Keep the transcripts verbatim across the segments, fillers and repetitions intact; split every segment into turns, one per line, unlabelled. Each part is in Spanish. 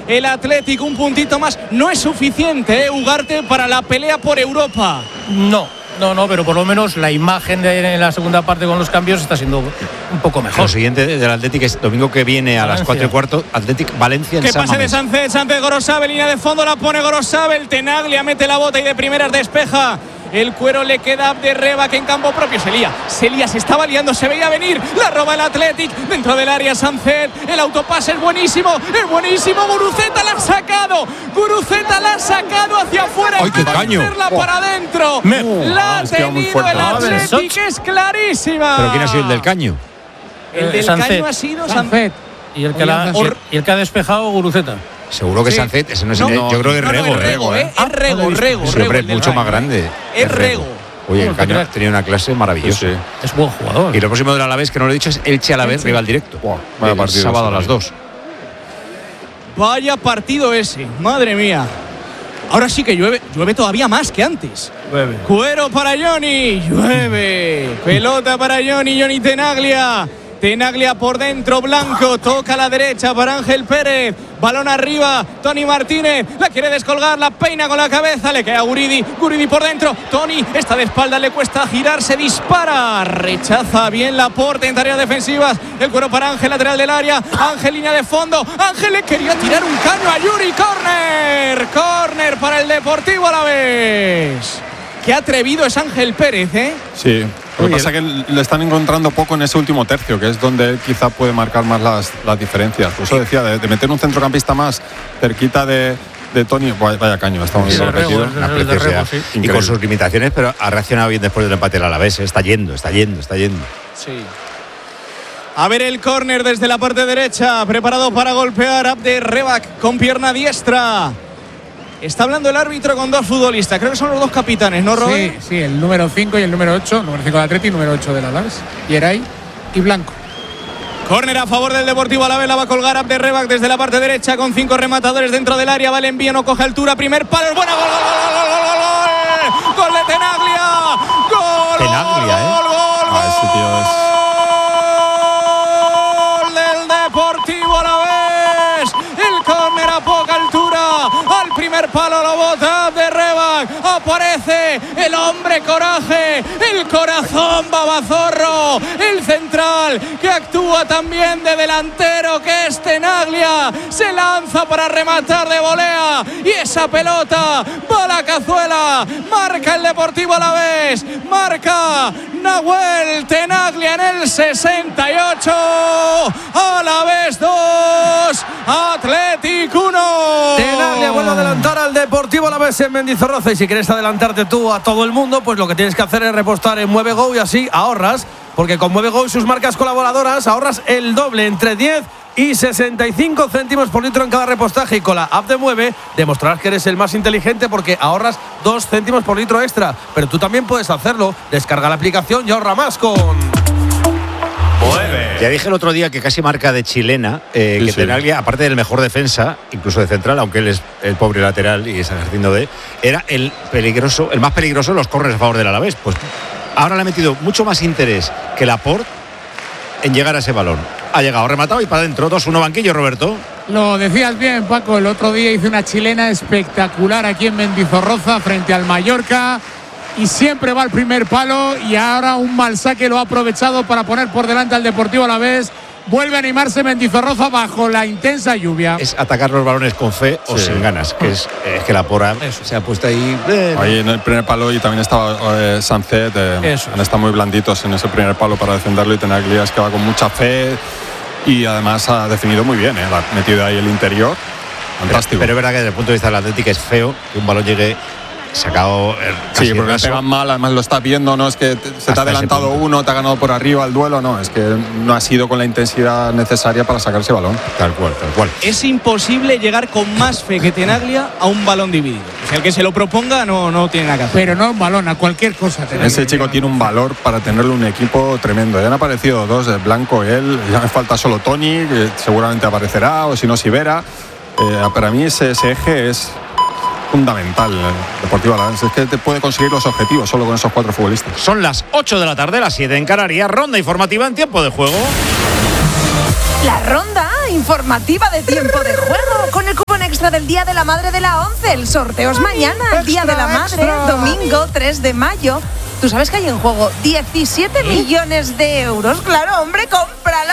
el Athletic, un puntito más. No es suficiente, ¿eh, Ugarte, para la pelea por Europa?
No, no, no, pero por lo menos la imagen de en la segunda parte con los cambios está siendo un poco mejor.
Lo siguiente del Athletic es domingo que viene a
Valencia.
las cuatro y cuarto, Athletic Valencia en
Que
San
pase de
Mamés.
Sánchez, Sánchez Gorosabel, línea de fondo, la pone Gorosabel, Tenaglia mete la bota y de primeras despeja. El cuero le queda de Reba, que en campo propio se lía. Se lía, se estaba liando, se veía venir. La roba el Athletic dentro del área. Sánchez, el autopase es buenísimo, es buenísimo. Guruceta la ha sacado. Guruceta la ha sacado hacia afuera.
¡Ay, qué caño!
Meterla
Oh.
para adentro.
Me-
La ha
hostia, muy
tenido
fuerte.
el Athletic, es clarísima.
¿Pero quién ha sido el del caño?
El del
Sánchez.
caño ha sido Sánchez.
Sánchez.
Y el que, la, y el, y el que ha despejado, Guruceta.
Seguro que
Sí.
Sánchez, ese no es
No,
el-
no,
yo creo que es
No, no,
Rego,
es Rego,
¿eh?
¿eh? Es Rego, Rego,
Sí,
Rego.
hombre,
el
es
del
mucho
Rayo.
más grande.
Es Rego.
Oye, el
Bueno,
caño
pero-
tenía una clase maravillosa.
Sí, sí.
Es buen jugador.
Y lo próximo del Alavés, que no lo he dicho, es Elche Alavés, rival directo.
vaya
El
partido
sábado a
ese
las dos.
Vaya partido ese, madre mía. Ahora sí que llueve, llueve todavía más que antes.
Bebe.
Cuero para Johnny, llueve. Pelota para Johnny, Johnny Tenaglia. Tenaglia por dentro, Blanco, toca a la derecha para Ángel Pérez. Balón arriba, Tony Martínez, la quiere descolgar, la peina con la cabeza, le queda Guridi, Guridi por dentro, Tony está de espalda, le cuesta girarse, dispara, rechaza bien Laporte en tareas defensivas, el cuero para Ángel, lateral del área, Ángel línea de fondo, Ángel le quería tirar un caño a Yuri, córner, córner para el Deportivo Alavés. Qué atrevido es Ángel Pérez, ¿eh?
Sí. Lo que pasa es que le están encontrando poco en ese último tercio, que es donde él quizá puede marcar más las, las diferencias. Por eso decía, de, de meter un centrocampista más cerquita de, de Tony, vaya, vaya caño, está muy
Sí,
bien
de Rego,
repetido.
es de
Una
Rego,
preciosidad.
sí.
Y
Increíble.
con sus limitaciones, pero ha reaccionado bien después del empate del Alavés. ¿eh? Está yendo, está yendo, está yendo.
Sí. A ver el córner desde la parte derecha, preparado para golpear Abde Rebac con pierna diestra. Está hablando el árbitro con dos futbolistas, creo que son los dos capitanes, ¿no, Robert?
Sí, sí, el número cinco y el número ocho, número cinco de Atleti y número ocho del Alavés. Yeray y Blanco.
Córner a favor del Deportivo Alavés, la va a colgar Abde Rebac desde la parte derecha con cinco rematadores dentro del área. Va el envío, no coge altura, primer palo, es buena, gol, gol, gol, gol, gol, gol, gol, gol de Tenaglia, gol,
Tenaglia,
gol,
¿eh?
gol, gol,
Ah, ese tío es-
gol del Deportivo Alavés, el córner a poca altura, al primer palo lo bota de Rebac, aparece el hombre coraje, el corazón babazorro, el central que actúa también de delantero, que es Tenaglia, se lanza para rematar de volea y esa pelota va a la cazuela, marca el Deportivo Alavés, marca Nahuel Tenaglia en el sesenta y ocho, Alavés dos, Athletic uno.
Tenaglia vuelve a adelantar al Deportivo Alavés en Mendizorroza, y si quieres adelantarte tú a todo el mundo, pues lo que tienes que hacer es repostar en MueveGo y así ahorras, porque con MueveGo y sus marcas colaboradoras ahorras el doble, entre diez y sesenta y cinco céntimos por litro en cada repostaje, y con la app de Mueve demostrarás que eres el más inteligente porque ahorras dos céntimos por litro extra, pero tú también puedes hacerlo. Descarga la aplicación y ahorra más con Mueve.
Ya dije el otro día que casi marca de chilena, eh,
Sí,
que
sí.
Tenaglia, aparte del mejor defensa, incluso de central, aunque él es el pobre lateral y está ejerciendo de, era el peligroso, el más peligroso en los corners a favor del Alavés. Pues ahora le ha metido mucho más interés que Laporte en llegar a ese balón. Ha llegado, rematado y para adentro. dos uno banquillo, Roberto.
Lo decías bien, Paco, el otro día hizo una chilena espectacular aquí en Mendizorroza frente al Mallorca y siempre va al primer palo, y ahora un mal saque lo ha aprovechado para poner por delante al Deportivo Alavés. Vuelve a animarse Mendizorroza bajo la intensa lluvia.
Es atacar los balones con fe o
Sí.
sin ganas, que es, es que la pora se ha puesto ahí. eh,
Ahí en el primer palo, y también estaba eh, Sánchez, eh,
Eso.
han estado muy blanditos en ese primer palo para defenderlo, y Tenaglia es que va con mucha fe y además ha definido muy bien, eh, la ha metido ahí el interior, fantástico.
Pero es verdad que desde el punto de vista del Atlético es feo que un balón llegue sacado. eh, casi
Sí, porque le
raso.
pegan mal, además lo estás viendo, no es que te- se te
Hasta
ha adelantado
ese punto.
uno, te ha ganado por arriba el duelo, no, es que no ha sido con la intensidad necesaria para sacar ese balón.
Tal cual, tal cual.
Es imposible llegar con más fe que Tenaglia a un balón dividido. O sea, el que se lo proponga no, no tiene nada que hacer.
Pero no un balón, a cualquier cosa. Tenaglia.
Ese chico tiene un valor para tenerle un equipo tremendo. Ya han aparecido dos, el Blanco y él, ya me falta solo Tony, que seguramente aparecerá, o si no, Sivera. Eh, para mí ese, ese eje es fundamental en el Deportivo Alavés. Es que te puede conseguir los objetivos solo con esos cuatro futbolistas.
Son las ocho de la tarde, las siete en Canarias. Ronda informativa en tiempo de juego.
La ronda informativa de tiempo de juego con el cupón extra del Día de la Madre de la once. El sorteo es mañana, el Día de la Madre, domingo tres de mayo. ¿Tú sabes que hay en juego diecisiete millones de euros? Claro, hombre, cómpralo.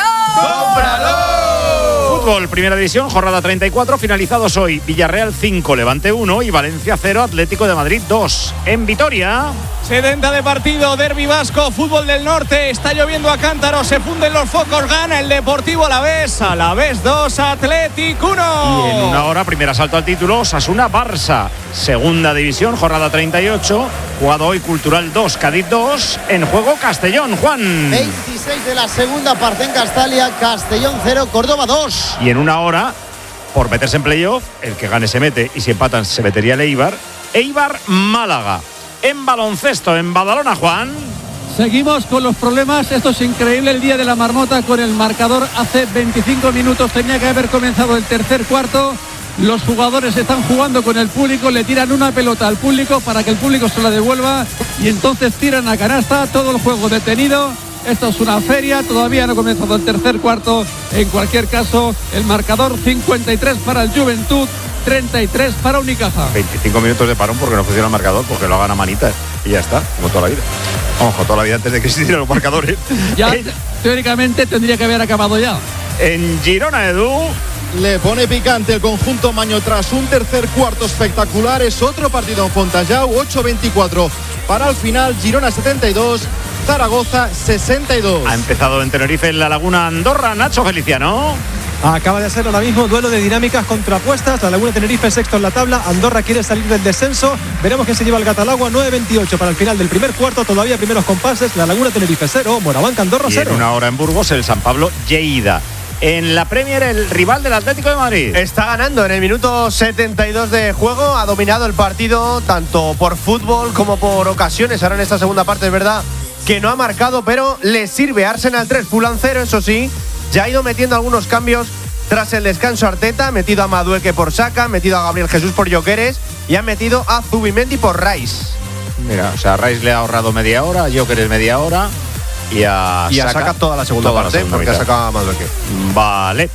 ¡Cómpralo! Fútbol, primera división, jornada treinta y cuatro, finalizados hoy. Villarreal cinco, Levante uno y Valencia cero, Atlético de Madrid dos. En Vitoria,
setenta de partido, derbi vasco, fútbol del norte. Está lloviendo a cántaros, se funden los focos, gana el Deportivo Alavés. Alavés dos, Atlético uno.
Y en una hora, primer asalto al título, Osasuna Barça. Segunda división, jornada treinta y ocho, jugado hoy Cultural dos, Cádiz dos. En juego Castellón, Juan.
veintiséis de la segunda parte en Castalia, Castellón cero, Córdoba dos.
Y en una hora, por meterse en playoff, el que gane se mete y si empatan se metería el Eibar. Eibar Málaga. En baloncesto, en Badalona, Juan.
Seguimos con los problemas. Esto es increíble. El día de la marmota con el marcador. Hace veinticinco minutos tenía que haber comenzado el tercer cuarto. Los jugadores están jugando con el público, le tiran una pelota al público para que el público se la devuelva y entonces tiran a canasta. Todo el juego detenido. Esto es una feria, todavía no ha comenzado el tercer cuarto. En cualquier caso, el marcador cincuenta y tres para el Juventud, treinta y tres para Unicaja.
veinticinco minutos de parón porque no funciona el marcador, porque lo hagan a manita y ya está, como toda la vida. Ojo, toda la vida antes de que existieran los marcadores.
Ya, teóricamente tendría que haber acabado ya.
En Girona, Edu.
Le pone picante el conjunto maño tras un tercer cuarto espectacular. Es otro partido en Fontajau, ocho veinticuatro para el final. Girona setenta y dos, Zaragoza sesenta y dos.
Ha empezado en Tenerife, en la Laguna Andorra, Nacho Feliciano.
Acaba de ser ahora mismo duelo de dinámicas contrapuestas. La Laguna Tenerife sexto en la tabla. Andorra quiere salir del descenso. Veremos quién se lleva el Gatalagua. nueve veintiocho para el final del primer cuarto. Todavía primeros compases. La Laguna Tenerife cero. Morabanca Andorra cero.
Y en una hora en Burgos, el San Pablo Lleida. En la Premier, el rival del Atlético de Madrid.
Está ganando en el minuto setenta y dos de juego. Ha dominado el partido tanto por fútbol como por ocasiones. Ahora en esta segunda parte es verdad que no ha marcado, pero le sirve. Arsenal tres, Fulham cero, eso sí. Ya ha ido metiendo algunos cambios tras el descanso Arteta. Ha metido a Madueque por Saka, ha metido a Gabriel Jesús por Gyökeres y ha metido a Zubimendi por Rice.
Mira, o sea, Rice le ha ahorrado media hora, Gyökeres media hora. Y a,
y a Saka, Saka toda la segunda toda parte, la segunda porque mitad. Ha sacado a Madueque.
Vale.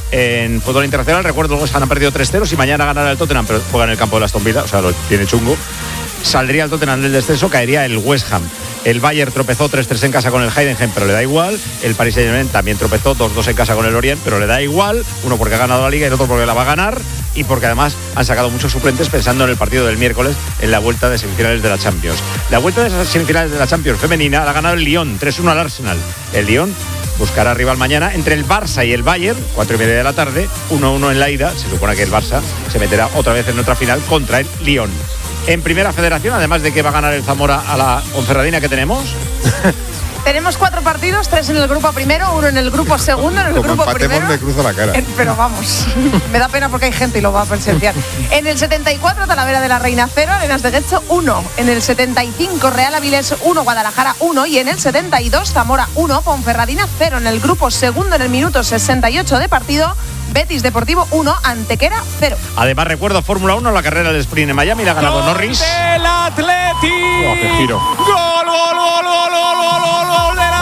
En fútbol internacional, recuerdo, los han perdido tres cero. Si mañana ganara el Tottenham, pero juega en el campo de la Aston Villa, o sea, lo tiene chungo. Saldría el Tottenham del descenso, caería el West Ham. El Bayern tropezó tres tres en casa con el Heidenheim, pero le da igual. El Paris Saint-Germain también tropezó dos dos en casa con el Orient, pero le da igual. Uno porque ha ganado la Liga y el otro porque la va a ganar. Y porque además han sacado muchos suplentes pensando en el partido del miércoles en la vuelta de semifinales de la Champions. La vuelta de esas semifinales de la Champions femenina la ha ganado el Lyon, tres uno al Arsenal. El Lyon buscará rival mañana entre el Barça y el Bayern, cuatro y media de la tarde, uno uno en la ida. Se supone que el Barça se meterá otra vez en otra final contra el Lyon. En Primera Federación, además de que va a ganar el Zamora a la Ponferradina que tenemos.
Tenemos cuatro partidos, tres en el grupo primero, uno en el grupo segundo, en el
Como
grupo primero.
me cruzo la cara.
En, pero vamos, me da pena porque hay gente y lo va a presenciar. En el setenta y cuatro, Talavera de la Reina cero, Arenas de Getxo uno. En el setenta y cinco, Real Avilés uno, Guadalajara uno. Y en el setenta y dos, Zamora uno, Ponferradina cero. En el grupo segundo, en el minuto sesenta y ocho de partido, Betis Deportivo uno, Antequera cero.
Además, recuerdo Fórmula uno, la carrera del sprint en Miami, la ha ganado Norris.
¡El Atleti!
¡Oh, qué giro!
¡Gol, gol, gol, gol, gol, gol, gol, gol del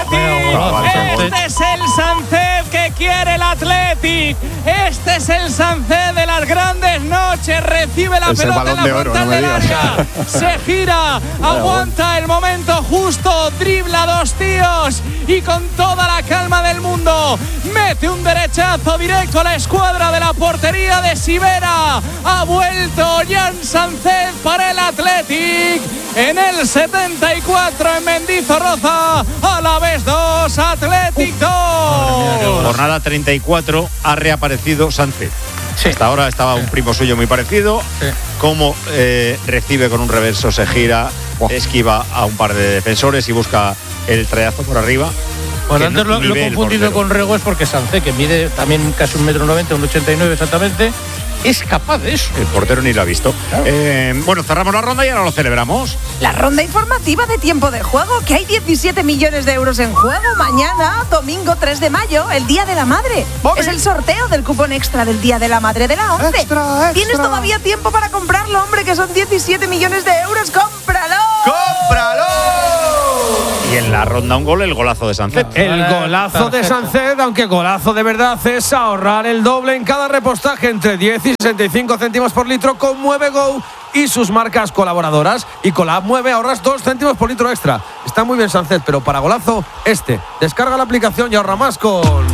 Atleti! Este es el Sánchez que quiere el Athletic. Este es el Sánchez de las grandes noches. Recibe la
es
pelota en la frontal
no
del área. Se gira, aguanta el momento justo, dribla dos tíos y con toda la calma del mundo mete un derechazo directo a la escuadra de la portería de Sivera. Ha vuelto Jan Sánchez para el Athletic. En el setenta y cuatro en Mendizorroza, Alavés dos, Athletic dos.
Jornada treinta y cuatro, ha reaparecido Sánchez.
Sí.
Hasta ahora estaba un primo suyo muy parecido.
Sí.
Como eh, recibe con un reverso, se gira, oh. esquiva a un par de defensores y busca el trayazo por arriba.
Bueno, antes lo, lo he confundido con Rego, es porque Sánchez, que mide también casi un metro noventa, un ochenta y nueve exactamente, es capaz de eso.
El portero ni lo ha visto. Claro. Eh, bueno, cerramos la ronda y ahora lo celebramos.
La ronda informativa de tiempo de juego, que hay diecisiete millones de euros en juego mañana, domingo tres de mayo, el Día de la Madre. Bobby. Es el sorteo del cupón extra del Día de la Madre de la once.
Extra, extra.
Tienes todavía tiempo para comprarlo, hombre, que son diecisiete millones de euros. ¡Cómpralo!
¡Cómpralo!
Y en la ronda un gol, el golazo de Sánchez.
El golazo de Sánchez, aunque golazo de verdad, es ahorrar el doble en cada repostaje entre diez y sesenta y cinco céntimos por litro con Mueve Go y sus marcas colaboradoras. Y con la app Mueve ahorras dos céntimos por litro extra. Está muy bien Sánchez, pero para golazo, este. Descarga la aplicación y ahorra más con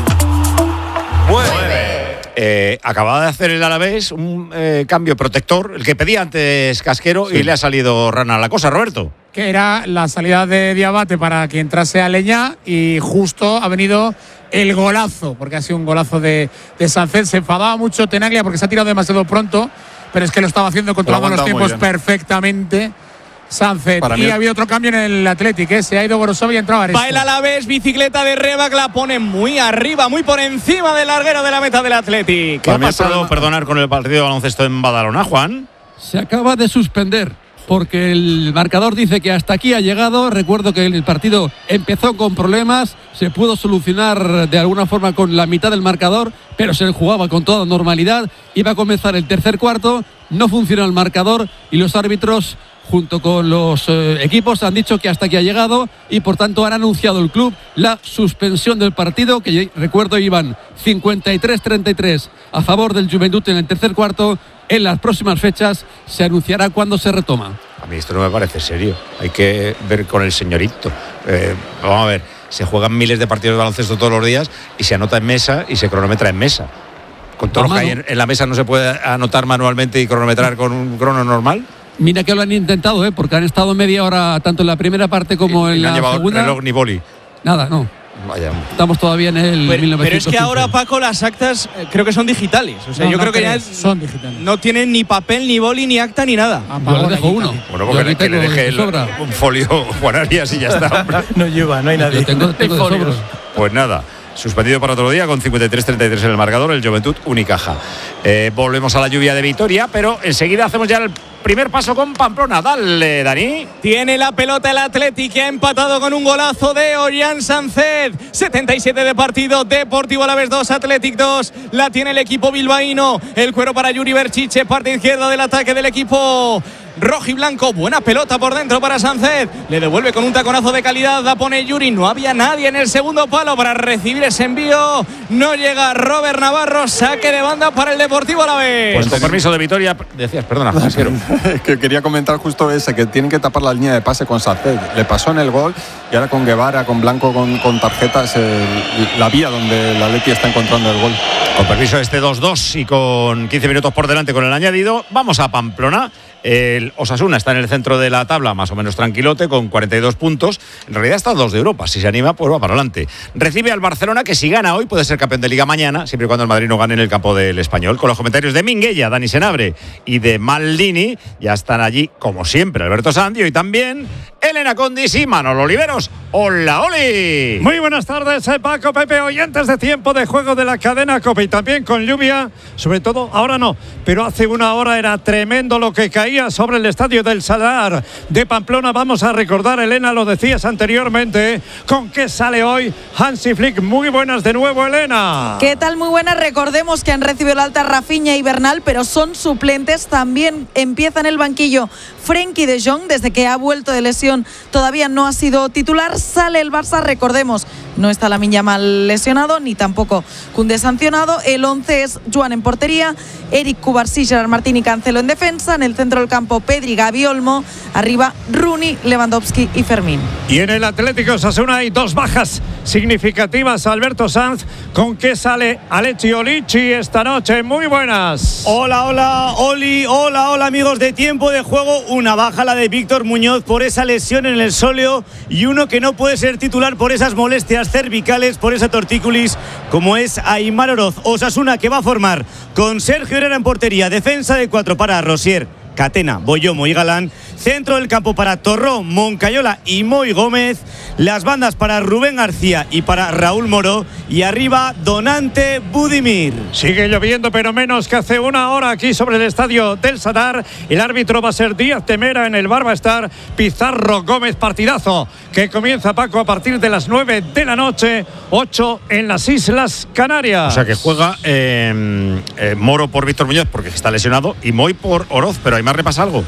Mueve.
Eh, acababa de hacer el Alavés un eh, cambio protector, el que pedía antes Casquero, sí. Y le ha salido rana la cosa, Roberto.
Que era la salida de Diabate para que entrase a Leña y justo ha venido el golazo, porque ha sido un golazo de, de Sánchez. Se enfadaba mucho Tenaglia porque se ha tirado demasiado pronto, pero es que lo estaba haciendo, controlando los tiempos perfectamente Sánchez. Y mí... ha habido otro cambio en el Athletic, ¿eh? Se ha ido Gorosov y ha entrado Areso.
Va el Alavés, bicicleta de Rebac, la pone muy arriba, muy por encima del larguero de la meta del Athletic.
¿Qué ha pasado, problema... perdonar, con el partido de baloncesto en Badalona, Juan?
Se acaba de suspender, porque el marcador dice que hasta aquí ha llegado. Recuerdo que el partido empezó con problemas, se pudo solucionar de alguna forma con la mitad del marcador, pero se jugaba con toda normalidad. Iba a comenzar el tercer cuarto, no funcionó el marcador y los árbitros, junto con los eh, equipos, han dicho que hasta aquí ha llegado y por tanto han anunciado el club la suspensión del partido, que recuerdo iban cincuenta y tres treinta y tres a favor del Juventud en el tercer cuarto. En las próximas fechas se anunciará cuándo se retoma.
A mí esto no me parece serio, hay que ver con el señorito. Eh, vamos a ver, se juegan miles de partidos de baloncesto todos los días y se anota en mesa y se cronometra en mesa. Con todo lo que hay en, en la mesa no se puede anotar manualmente y cronometrar con un crono normal.
Mira que lo han intentado, ¿eh? Porque han estado media hora tanto en la primera parte como
y,
en
y no
la
han
segunda.
Reloj ni boli.
Nada, no.
Vaya.
Estamos todavía en el
pero,
mil novecientos quince.
Pero es que ahora, Paco, las actas eh, creo que son digitales. O sea,
no,
yo
no
creo que ya
son digitales.
No tienen ni papel, ni boli, ni acta, ni nada.
Ah, yo le dejo uno.
Bueno, porque le, que le deje el, un folio Juan Arias y ya está.
No lleva, no hay nadie.
Yo tengo, tengo de sobra.
Pues nada. Suspendido para otro día con cincuenta y tres treinta y tres en el marcador, el Juventud Unicaja. Eh, volvemos a la lluvia de Vitoria, pero enseguida hacemos ya el primer paso con Pamplona. Dale, Dani.
Tiene la pelota el Athletic, que ha empatado con un golazo de Orián Sánchez. setenta y siete de partido, Deportivo Alavés dos, Athletic dos. La tiene el equipo bilbaíno. El cuero para Yuri Berchiche, parte izquierda del ataque del equipo rojo y blanco. Buena pelota por dentro para Sánchez. Le devuelve con un taconazo de calidad. La pone Yuri. No había nadie en el segundo palo para recibir ese envío. No llega Robert Navarro. Saque de banda para el Deportivo Alavés.
Pues con permiso de Vitoria. Decías, perdona, Jasero.
Que quería comentar justo ese, que tienen que tapar la línea de pase con Sánchez. Le pasó en el gol y ahora con Guevara, con Blanco, con, con tarjetas, el, la vía donde el Atleti está encontrando el gol.
Con permiso de este dos dos y con quince minutos por delante con el añadido, vamos a Pamplona. El Osasuna está en el centro de la tabla, más o menos tranquilote, con cuarenta y dos puntos. En realidad está a dos de Europa. Si se anima, pues va para adelante. Recibe al Barcelona, que si gana hoy puede ser campeón de Liga mañana, siempre y cuando el Madrid no gane en el campo del Español. Con los comentarios de Minguella, Dani Senabre y de Maldini, ya están allí, como siempre, Alberto Sandio y también Elena Condis y Manolo Oliveros. ¡Hola, Oli!
Muy buenas tardes, eh, Paco, Pepe, oyentes de Tiempo de Juego de la cadena COPE, y también con lluvia, sobre todo, ahora no, pero hace una hora era tremendo lo que caía sobre el estadio del Sadar de Pamplona. Vamos a recordar, Elena, lo decías anteriormente, ¿con qué sale hoy Hansi Flick? Muy buenas de nuevo, Elena.
¿Qué tal? Muy buenas. Recordemos que han recibido el alta Rafinha y Bernal, pero son suplentes. También empieza en el banquillo Frenkie de Jong, desde que ha vuelto de lesión todavía no ha sido titular. Sale el Barça, recordemos, no está Lamine Yamal lesionado, ni tampoco Koundé sancionado. El once es Joan en portería, Eric Cubarsí, Gerard Martín y Cancelo en defensa. En el centro del campo, Pedri, Gavi, Olmo. Arriba, Rooney, Lewandowski y Fermín.
Y en el Atlético Osasuna hay dos bajas significativas. Alberto Sanz, ¿con qué sale Alechi Olichi esta noche? Muy buenas.
Hola, hola, Oli. Hola, hola, amigos de Tiempo de Juego. Una baja, la de Víctor Muñoz, por esa lesión en el sóleo, y uno que no puede ser titular por esas molestias cervicales, por esa tortícolis, como es Aimar Oroz. Osasuna, que va a formar con Sergio Herrera en portería, defensa de cuatro para Rosier, Catena, Boyomo y Galán. Centro del campo para Torró, Moncayola y Moy Gómez. Las bandas para Rubén García y para Raúl Moro. Y arriba, Donante Budimir.
Sigue lloviendo, pero menos que hace una hora aquí sobre el estadio del Sadar. El árbitro va a ser Díaz Temera, en el bar va a estar Pizarro Gómez. Partidazo que comienza, Paco, a partir de las nueve de la noche, ocho en las Islas Canarias.
O sea que juega eh, eh, Moro por Víctor Muñoz porque está lesionado y Moy por Oroz, pero Aimar le pasa algo.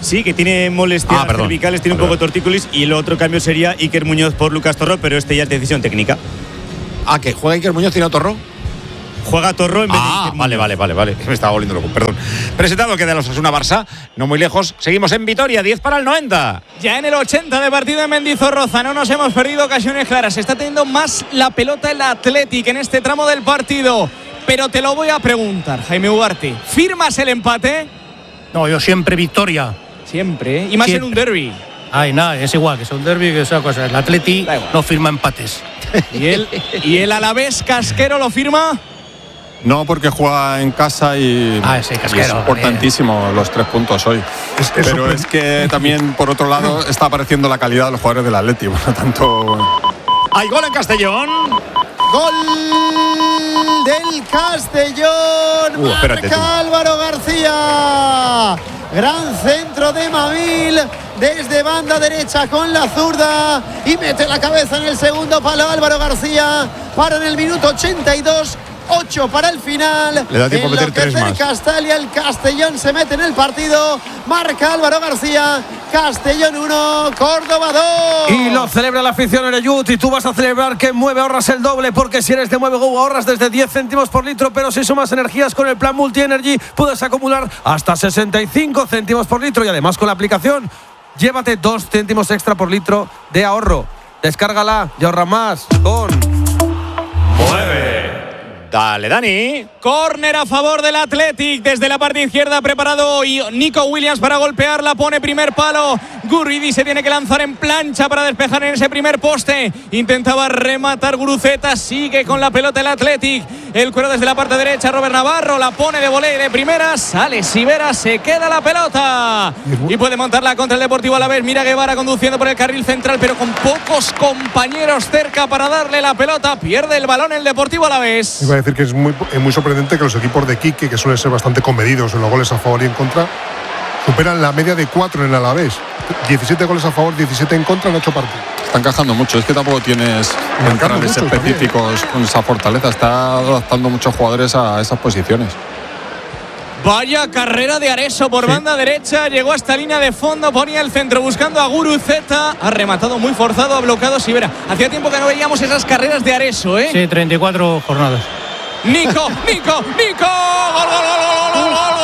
Sí, que tiene molestias
Ah, perdón.
cervicales, tiene un
Perdón.
poco de tortícolis y el otro cambio sería Iker Muñoz por Lucas Torro, pero este ya es decisión técnica.
Ah, que juega Iker Muñoz, tiene a Torro.
Juega Torro en vez de
Ah,
Iker
vale,
Muñoz.
vale, vale, vale. Me estaba volviendo loco, perdón. Presentado queda los Osasuna Barça, no muy lejos. Seguimos en Vitoria, diez para el noventa.
Ya en el ochenta de partido en Mendizorroza, no nos hemos perdido ocasiones claras. Está teniendo más la pelota el Athletic en este tramo del partido. Pero te lo voy a preguntar, Jaime Ugarte. ¿Firmas el empate?
No, yo siempre victoria.
Siempre, ¿eh? Y más
Siempre.
en un derbi.
Ay, nada, es igual, que sea un derbi, que sea cosa. El Atleti no firma empates.
¿Y el, ¿Y el Alavés Casquero lo firma?
No, porque juega en casa y,
Ah, sí,
y
Casquero,
es importantísimo los tres puntos hoy.
Es- es
Pero
sorpre-
es que también, por otro lado, está apareciendo la calidad de los jugadores del Atleti. Por lo tanto,
Hay gol en Castellón.
Gol del Castellón.
Uh, espérate tú.
Marca Álvaro García. Gran centro de Mamil desde banda derecha con la zurda y mete la cabeza en el segundo palo Álvaro García. Para en el minuto ochenta y dos. ocho para el final.
Le da tiempo a meter tres
Enloquecer
más.
Castalia, el Castellón se mete en el partido. Marca Álvaro García. Castellón uno, Córdoba dos.
Y lo celebra la afición Ereyut. Y tú vas a celebrar que en Mueve ahorras el doble, porque si eres de Mueve Go ahorras desde diez céntimos por litro, pero si sumas energías con el plan Multi Energy puedes acumular hasta sesenta y cinco céntimos por litro. Y además con la aplicación llévate dos céntimos extra por litro de ahorro. Descárgala y ahorra más con
Dale, Dani.
Córner a favor del Athletic. Desde la parte izquierda preparado y Nico Williams para golpearla. Pone primer palo. Guridi se tiene que lanzar en plancha para despejar en ese primer poste. Intentaba rematar Guruceta. Sigue con la pelota el Athletic. El cuero desde la parte derecha. Robert Navarro la pone de volei de primera. Sale Sivera. Se queda la pelota. Y puede montarla contra el Deportivo Alavés. Mira Guevara conduciendo por el carril central, pero con pocos compañeros cerca para darle la pelota. Pierde el balón el Deportivo Alavés.
Iba a decir que es muy, es muy sorprendente que los equipos de Quique, que suelen ser bastante comedidos en los goles a favor y en contra, superan la media de cuatro en el Alavés. diecisiete goles a favor, diecisiete en contra en ocho partidos.
está encajando mucho. Es que tampoco tienes
Marcando
centrales
mucho
específicos con esa fortaleza. Está adaptando muchos jugadores a esas posiciones.
Vaya carrera de Areso por banda derecha, llegó hasta línea de fondo, ponía el centro buscando a Guruceta, ha rematado muy forzado, ha bloqueado Sivera. Hacía tiempo que no veíamos esas carreras de Areso, ¿eh?
Sí, treinta y cuatro jornadas.
Nico, Nico, Nico, gol, gol, gol, gol, gol, gol,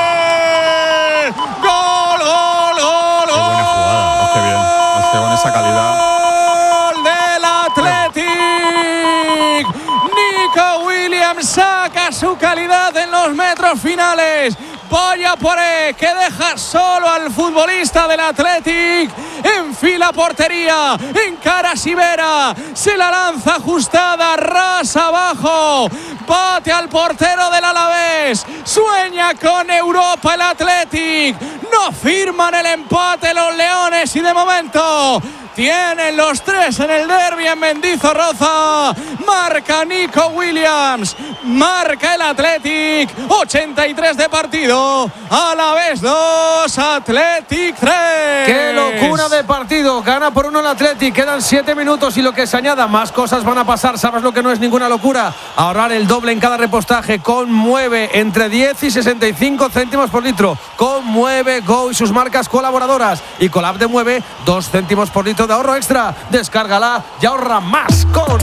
gol, gol, gol, gol,
Qué buena jugada. Oh, qué bien. Es que con esa calidad.
gol del Athletic. Nico Williams saca su calidad en los metros finales. Vaya por él, que deja solo al futbolista del Athletic. Enfila portería, encara a Sivera, se la lanza ajustada, rasa abajo, bate al portero del Alavés, sueña con Europa el Athletic, no firman el empate los leones y de momento tienen los tres en el derbi en Mendizorroza. Marca Nico Williams, marca el Athletic, ochenta y tres de partido, Alavés dos, Athletic tres.
¡Qué locura de partido! Gana por uno el Athletic, quedan siete minutos y lo que se añada, más cosas van a pasar. ¿Sabes lo que no es ninguna locura? Ahorrar el doble en cada repostaje. Conmueve entre diez y sesenta y cinco céntimos por litro. Conmueve Go y sus marcas colaboradoras. Y con la app de Mueve, dos céntimos por litro de ahorro extra. Descárgala y ahorra más con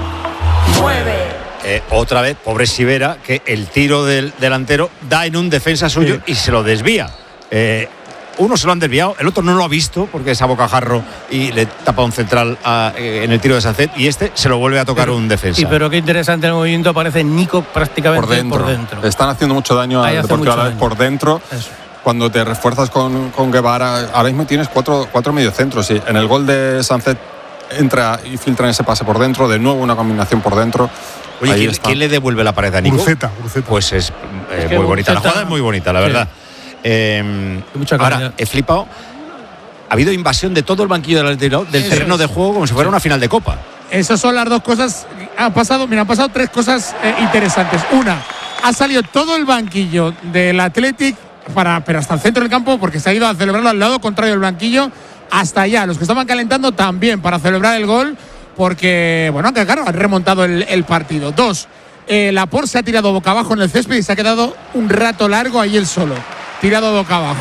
Mueve.
Eh, otra vez, pobre Sivera, que el tiro del delantero da en un defensa suyo sí. y se lo desvía. Eh, uno se lo han desviado, el otro no lo ha visto porque es a bocajarro y le tapa un central a, eh, en el tiro de Sancet, y este se lo vuelve a tocar pero, un defensa.
Sí, pero qué interesante el movimiento, aparece Nico prácticamente por dentro. Por dentro.
Están haciendo mucho daño al Deportivo Alavés por dentro. Eso. Cuando te refuerzas con, con Guevara, ahora mismo tienes cuatro, cuatro mediocentros. Sí. En el gol de Sancet entra y filtra ese pase por dentro, de nuevo una combinación por dentro.
Oye, ¿quién, ¿quién le devuelve la pared a Nico?
Guruceta, Guruceta.
Pues es, eh, es muy bonita, la jugada es muy bonita, la sí. verdad. Eh, ahora, he flipado. Ha habido invasión de todo el banquillo del, del terreno de juego como si fuera una final de Copa.
Esas son las dos cosas. Han pasado, mira, han pasado tres cosas eh, interesantes. Una, ha salido todo el banquillo del Athletic, para, pero hasta el centro del campo, porque se ha ido a celebrarlo al lado contrario del banquillo, hasta allá. Los que estaban calentando también para celebrar el gol, porque, bueno, que claro, han remontado el, el partido. Dos, eh, Laporte se ha tirado boca abajo en el césped y se ha quedado un rato largo ahí él solo, tirado boca abajo.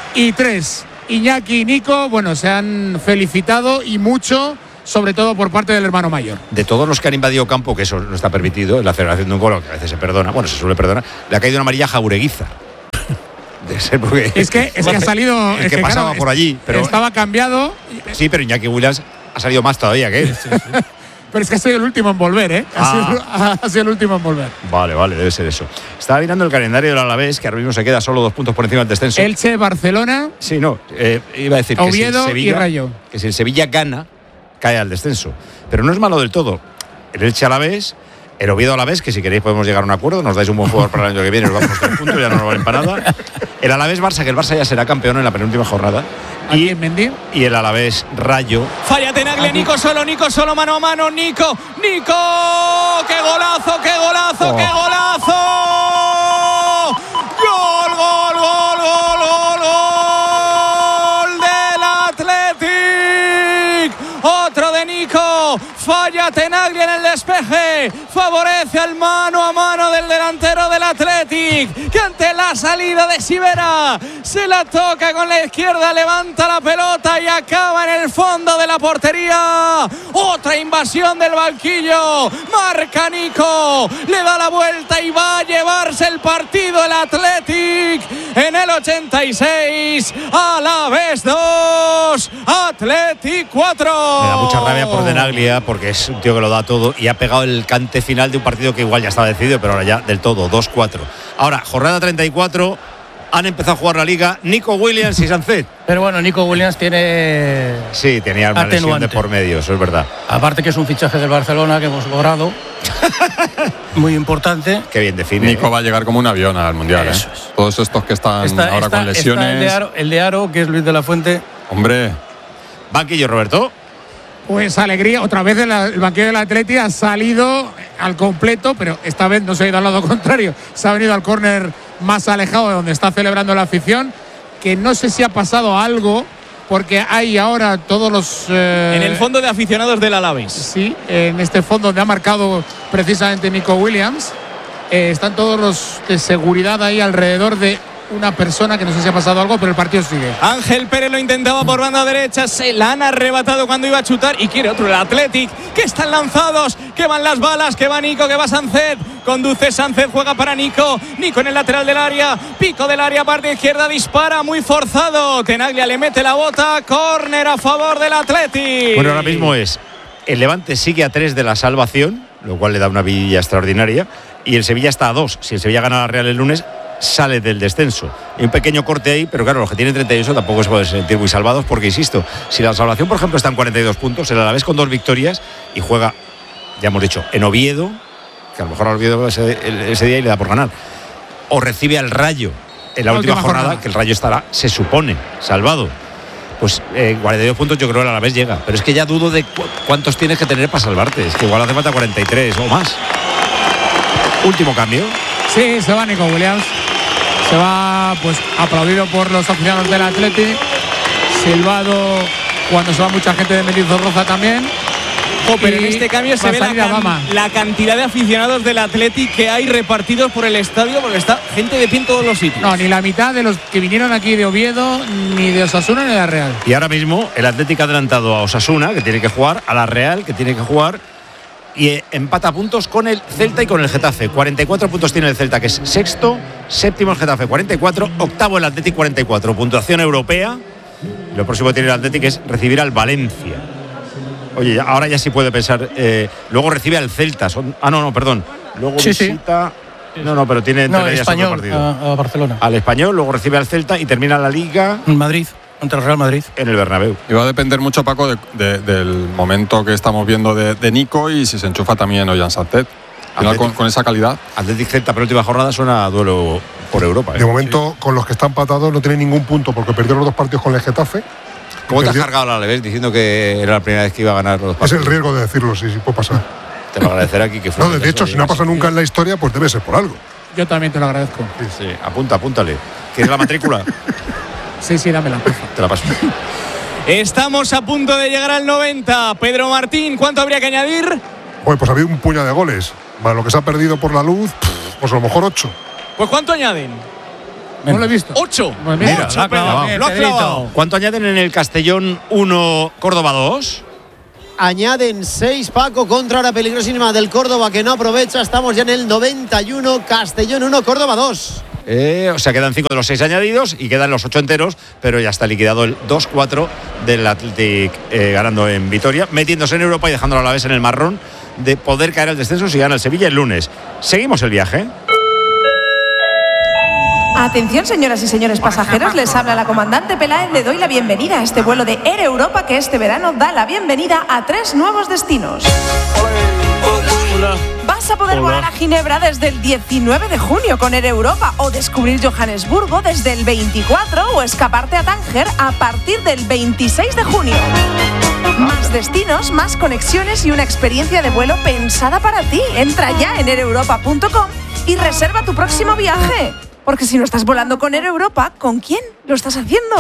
y tres. Iñaki y Nico, bueno, se han felicitado y mucho, sobre todo por parte del hermano mayor.
De todos los que han invadido campo, que eso no está permitido, en la celebración de un gol, que a veces se perdona, bueno, se suele perdonar, le ha caído una amarilla a Jaureguiza. De ser porque
es que, es que ha salido.
El
es
que, que pasaba
claro,
por allí. Pero,
estaba cambiado.
Sí, pero Iñaki Williams ha salido más todavía que él. Sí, sí.
Pero es que ha sido el último en volver, ¿eh? Ha, ah. sido, ha sido el último en volver.
Vale, vale, debe ser eso. Estaba mirando el calendario del Alavés, que ahora mismo se queda solo dos puntos por encima del descenso.
Elche, Barcelona.
Sí, no, eh, iba a decir que
Oviedo
si el Sevilla,
y Rayo.
Que si el Sevilla gana, cae al descenso. Pero no es malo del todo. El Elche Alavés, el Oviedo Alavés, que si queréis podemos llegar a un acuerdo, nos dais un buen jugador para el año que viene, nos vamos tres puntos, ya no nos valen para nada. El Alavés Barça, que el Barça ya será campeón en la penúltima jornada.
Y, Mendy.
y el Alavés Rayo.
Falla Tenaglia, Nico solo, Nico solo, mano a mano, Nico, Nico, qué golazo, qué golazo, oh. qué golazo. Gol, gol, gol, gol, gol, gol del Athletic. Otro de Nico, falla Tenaglia en el despeje, favorece al mano a mano del delantero del Athletic, que ante la salida de Sivera se la toca con la izquierda, levanta la pelota y acaba en el fondo de la portería. Otra invasión del banquillo, marca Nico, le da la vuelta y va a llevarse el partido el Athletic en el ochenta y seis. Alavés dos, Athletic cuatro.
Me da mucha rabia por Tenaglia porque es un tío que lo da todo y ha pegado el cante final de un partido que igual ya estaba decidido, pero ahora ya del todo, dos cuatro. Ahora, jornada treinta y cuatro, han empezado a jugar la liga Nico Williams y Sancet.
Pero bueno, Nico Williams tiene...
Sí, tenía una
atenuante.
lesión de por medio, eso es verdad.
Aparte que es un fichaje del Barcelona que hemos logrado. Muy importante.
Qué bien define.
Nico
¿eh?
va a llegar como un avión al Mundial. ¿eh? Todos estos que están
está,
ahora
está,
con lesiones.
Está el, de Aro, el de Aro, que es Luis de la Fuente.
Hombre.
Banquillo, Roberto.
Pues alegría, otra vez el, el banquillo del Atleti ha salido al completo, pero esta vez no se ha ido al lado contrario, se ha venido al córner más alejado de donde está celebrando la afición, que no sé si ha pasado algo, porque hay ahora todos los... Eh,
en el fondo de aficionados del Alavés.
Sí, en este fondo donde ha marcado precisamente Nico Williams, eh, están todos los de seguridad ahí alrededor de una persona que no sé si ha pasado algo, pero el partido sigue.
Ángel Pérez lo intentaba por banda derecha, se la han arrebatado cuando iba a chutar y quiere otro el Athletic, que están lanzados, que van las balas, que va Nico, que va Sancet, conduce Sancet, juega para Nico, Nico en el lateral del área, pico del área, parte izquierda, dispara, muy forzado, Tenaglia le mete la bota, córner a favor del Athletic.
Bueno, ahora mismo es, el Levante sigue a tres de la salvación, lo cual le da una vidilla extraordinaria, y el Sevilla está a dos, si el Sevilla gana la Real el lunes, sale del descenso. Hay un pequeño corte ahí, pero claro, los que tienen treinta y ocho tampoco se pueden sentir muy salvados porque, insisto, si la salvación, por ejemplo, está en cuarenta y dos puntos, el Alavés con dos victorias y juega, ya hemos dicho, en Oviedo, que a lo mejor a Oviedo ese, ese día y le da por ganar, o recibe al Rayo en la, la última, última jornada, jornada, que el Rayo estará, se supone, salvado. Pues eh, cuarenta y dos puntos yo creo que el Alavés llega, pero es que ya dudo de cu cuántos tienes que tener para salvarte, es que igual hace falta cuarenta y tres o más. Último cambio.
Sí, se va Nico Williams. Se va, pues, aplaudido por los aficionados del Athletic. Silbado cuando se va mucha gente de Mendizorroza también.
Oh, pero en este cambio se ve la, can la cantidad de aficionados del Athletic que hay repartidos por el estadio, porque está gente de pie en todos los sitios.
No, ni la mitad de los que vinieron aquí de Oviedo, ni de Osasuna, ni de la Real.
Y ahora mismo el Athletic ha adelantado a Osasuna, que tiene que jugar, a la Real, que tiene que jugar, y empata puntos con el Celta y con el Getafe. cuarenta y cuatro puntos tiene el Celta, que es sexto, séptimo el Getafe, cuarenta y cuatro, octavo el Athletic, cuarenta y cuatro. Puntuación europea. Lo próximo que tiene el Athletic es recibir al Valencia. Oye, ahora ya sí puede pensar. Eh, luego recibe al Celta. Son, ah, no, no, perdón. Luego
sí,
visita.
Sí.
No, no, pero tiene entre
no, el Español a, a Barcelona.
Al Español, luego recibe al Celta y termina la Liga.
En Madrid. Contra el Real Madrid.
En el Bernabéu.
Y va a depender mucho, Paco, de, de, del momento que estamos viendo de, de Nico y si se enchufa también Ollán Santet. Con, con esa calidad.
Athletic Celta, pero última jornada suena a duelo por Europa. ¿eh?
De momento, sí. Con los que están empatados no tiene ningún punto porque perdió los dos partidos con el Getafe.
¿Cómo te has cargado la Alavés diciendo que era la primera vez que iba a ganar los partidos?
Es el riesgo de decirlo, sí, sí puede pasar.
Te lo agradecerá aquí que
No, de hecho, si no ha pasado nunca en la historia, pues debe ser por algo.
Yo también te lo agradezco.
Sí, sí. Apunta, apúntale. ¿Quieres la matrícula?
Sí, sí, dámela.
Te la paso.
Estamos a punto de llegar al noventa. Pedro Martín, ¿cuánto habría que añadir?
Pues, pues ha habido un puñado de goles. Para lo que se ha perdido por la luz, pues a lo mejor ocho.
Pues ¿cuánto añaden?
No lo he visto.
Ocho.
Pues mira,
Ocho,
lo ha clavado.
Pedro, lo ha clavado.
¿Cuánto añaden en el Castellón uno, Córdoba dos?
Añaden seis, Paco, contra la peligrosísima del Córdoba que no aprovecha. Estamos ya en el noventa y uno, Castellón uno, Córdoba dos.
Eh, o sea, quedan cinco de los seis añadidos y quedan los ocho enteros, pero ya está liquidado el dos cuatro del Athletic eh, ganando en Vitoria, metiéndose en Europa y dejándolo a la vez en el marrón de poder caer al descenso si gana el Sevilla el lunes. Seguimos el viaje.
Atención, señoras y señores pasajeros, les habla la comandante Peláez. Le doy la bienvenida a este vuelo de Air Europa que este verano da la bienvenida a tres nuevos destinos.
Hola.
Vas a poder
Hola.
volar a Ginebra desde el diecinueve de junio con Air Europa, o descubrir Johannesburgo desde el veinticuatro, o escaparte a Tánger a partir del veintiséis de junio. Más destinos, más conexiones y una experiencia de vuelo pensada para ti. Entra ya en air europa punto com y reserva tu próximo viaje. Porque si no estás volando con Air Europa, ¿con quién lo estás haciendo?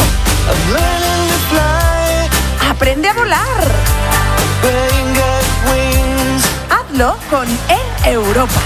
Aprende a volar. Hazlo con Air Europa.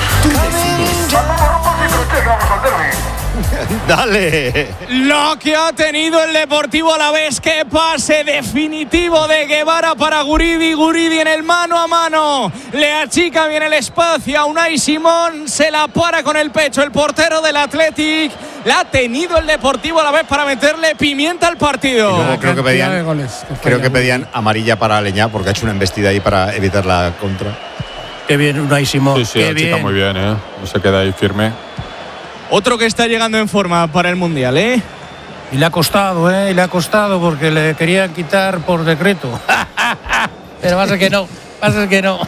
Dale.
Lo que ha tenido el Deportivo Alavés, que pase definitivo de Guevara para Guridi. Guridi en el mano a mano. Le achica bien el espacio a Unai Simón. Se la para con el pecho el portero del Athletic. La ha tenido el Deportivo Alavés para meterle pimienta al partido.
Y luego creo que
Cantidad de
pedían,
goles que
creo que
falla.
pedían amarilla para Aleñá porque ha hecho una embestida ahí para evitar la contra.
Qué bien, Unai Simón.
Sí, sí,
Qué
la chica
bien.
muy bien, ¿eh? No se queda ahí firme.
Otro que está llegando en forma para el Mundial, ¿eh?
Y le ha costado, ¿eh? Y le ha costado porque le querían quitar por decreto. Pero pasa que no, pasa que no.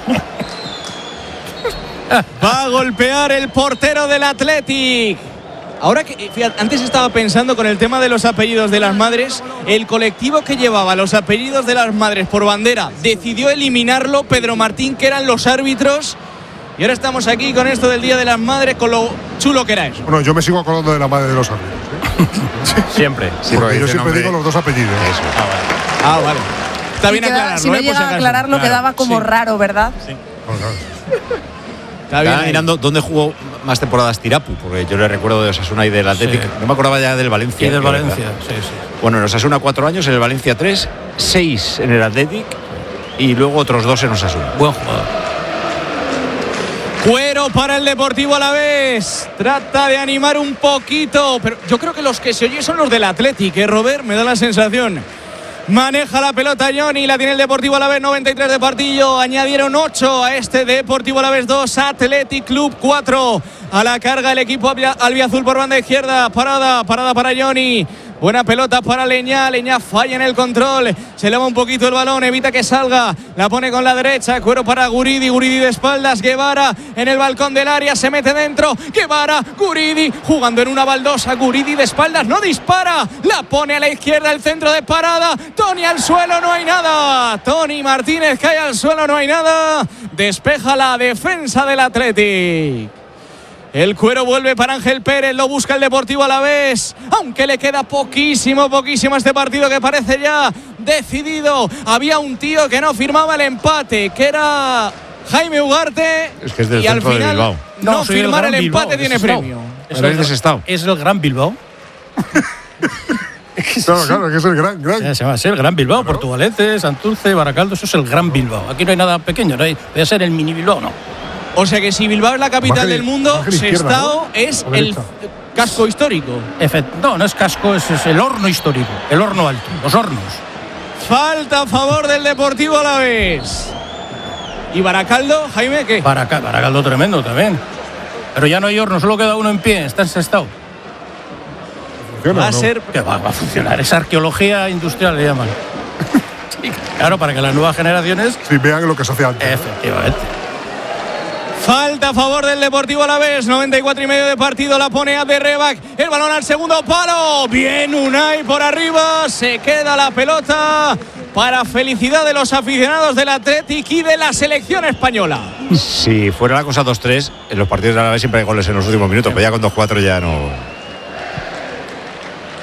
Va a golpear el portero del Athletic. Ahora que, fíjate, antes estaba pensando con el tema de los apellidos de las madres, el colectivo que llevaba los apellidos de las madres por bandera decidió eliminarlo, Pedro Martín, que eran los árbitros, y ahora estamos aquí con esto del Día de las Madres, con lo chulo que era eso.
Bueno, yo me sigo acordando de la madre de los árbitros. ¿eh?
Siempre. Sí,
Porque yo
dice
siempre
nombre.
digo los dos apellidos.
Eso.
Ah, vale. Está
Si
bien
queda-
aclararlo,
si no
¿eh? Por
llega
si
a
acaso.
aclararlo,
Claro,
quedaba como
sí.
raro, ¿verdad?
Bueno, claro.
Está bien
Estaba
ahí.
mirando dónde jugó más temporadas Tirapu, porque yo le recuerdo de Osasuna y del Atlético.
Sí.
No me acordaba ya del Valencia.
Y del
creo,
Valencia,
¿verdad?
sí, sí.
Bueno, en Osasuna cuatro años, en el Valencia tres, seis en el Atlético y luego otros dos en Osasuna.
Buen jugador.
Cuero para el Deportivo Alavés. Trata de animar un poquito, pero yo creo que los que se oyen son los del Athletic, ¿eh, Robert? Me da la sensación. Maneja la pelota Johnny, la tiene el Deportivo Alavés, noventa y tres de partido. Añadieron ocho a este Deportivo Alavés dos, Athletic Club cuatro. A la carga el equipo albia- albiazul por banda izquierda. Parada, parada para Johnny. Buena pelota para Leñá. Leñá falla en el control. Se eleva un poquito el balón, evita que salga. La pone con la derecha. Cuero para Guridi. Guridi de espaldas. Guevara en el balcón del área. Se mete dentro. Guevara, Guridi jugando en una baldosa. Guridi de espaldas. No dispara. La pone a la izquierda. El centro de parada. Tony al suelo. No hay nada. Tony Martínez cae al suelo. No hay nada. Despeja la defensa del Athletic. El Cuero vuelve para Ángel Pérez, lo busca el Deportivo Alavés, aunque le queda poquísimo, poquísimo a este partido que parece ya decidido. Había un tío que no firmaba el empate, que era Jaime Ugarte,
Es que es del
y al
centro de
final
Bilbao.
no,
No, soy el
firmar el,
Gran Bilbao,
empate
de
tiene
Sestao.
premio.
Es
Pero
el,
es de Sestao.
es el Gran Bilbao.
Claro, claro, que es el gran, gran.
Se llama así, el Gran Bilbao. Portugalete, Santurce, Baracaldo, eso es el Gran Bilbao. Aquí no hay nada pequeño, no hay, puede ser el mini Bilbao, no.
O sea que si Bilbao es la capital
Baja
del mundo,
baja a la izquierda,
Sestao
¿no?
es
A la
el
derecha.
casco histórico.
Efect- no, no es casco, es, es el horno histórico, el horno alto, los hornos.
Falta a favor del Deportivo Alavés. ¿Y Baracaldo, Jaime, qué?
Baraca- Baracaldo tremendo también. Pero ya no hay horno, solo queda uno en pie, está en Sestao.
Funciona,
Va a
¿no?
ser
Que va, va a funcionar, es arqueología industrial, le llaman. Sí, claro, para que las nuevas generaciones.
Sí, vean lo que se hace antes. ¿no?
Efectivamente.
falta a favor del Deportivo Alavés, noventa y cuatro y medio de partido, la pone a de Rebac, el balón al segundo palo, bien Unai por arriba, se queda la pelota para felicidad de los aficionados del Athletic y de la selección española.
Si fuera la cosa dos tres, en los partidos de Alavés siempre hay goles en los últimos minutos, pero ya con dos cuatro ya no.